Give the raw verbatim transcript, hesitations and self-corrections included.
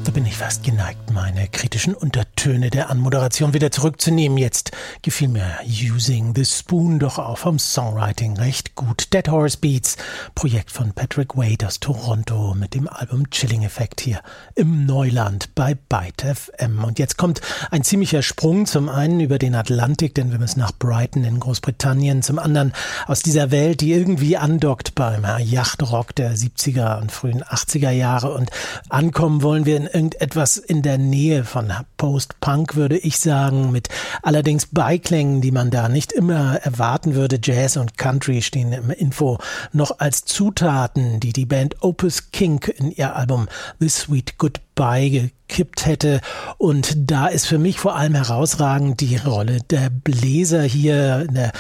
Da bin ich fast geneigt, meine kritischen Untertöne der Anmoderation wieder zurückzunehmen. Jetzt gefiel mir Using the Spoon doch auch vom Songwriting recht gut. Dead Horse Beats, Projekt von Patrick Wade aus Toronto mit dem Album Chilling Effect hier im Neuland bei Byte F M. Und jetzt kommt ein ziemlicher Sprung, zum einen über den Atlantik, denn wir müssen nach Brighton in Großbritannien, zum anderen aus dieser Welt, die irgendwie andockt beim Yachtrock der siebziger und frühen achtziger Jahre, und ankommen wollen wir in irgendetwas in der Nähe von Post-Punk, würde ich sagen, mit allerdings Beiklängen, die man da nicht immer erwarten würde. Jazz und Country stehen im Info noch als Zutaten, die die Band Opus Kink in ihr Album The Sweet Goodbye gekippt hätte. Und da ist für mich vor allem herausragend die Rolle der Bläser hier in der